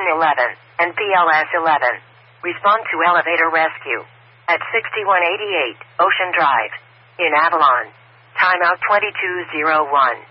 Station 11 and PLS 11. Respond to elevator rescue at 6188 Ocean Drive in Avalon. Timeout 2201.